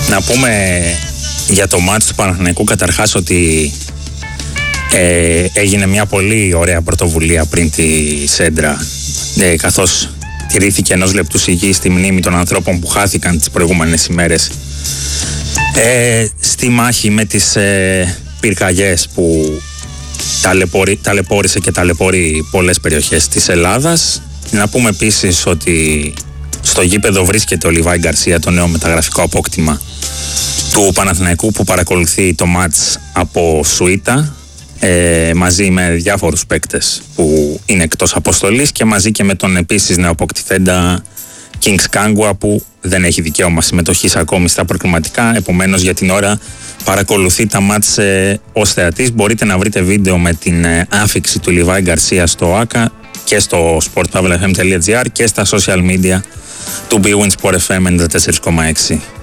Να πούμε για το μάτς του Παναθηναϊκού καταρχάς ότι έγινε μια πολύ ωραία πρωτοβουλία πριν τη Σέντρα, καθώς τηρήθηκε 1 λεπτού σιγή στη μνήμη των ανθρώπων που χάθηκαν τις προηγούμενες ημέρες στη μάχη με τις πυρκαγιές που ταλαιπώρησε και ταλαιπωρεί πολλές περιοχές της Ελλάδας. Να πούμε επίσης ότι στο γήπεδο βρίσκεται ο Λιβάη Γκαρσία, το νέο μεταγραφικό απόκτημα του Παναθηναϊκού, που παρακολουθεί το μάτς από σουίτα μαζί με διάφορους παίκτες που είναι εκτός αποστολής και μαζί και με τον επίσης νεοποκτηθέντα Kings Kangwa, που δεν έχει δικαίωμα συμμετοχής ακόμη στα προκριματικά, επομένως για την ώρα παρακολουθεί τα μάτς ως θεατής. Μπορείτε να βρείτε βίντεο με την άφιξη του Λιβάη Γκαρσία στο ΆΚΑ και στο sportpavlafm.gr και στα social media του BWIN Sport FM 94,6.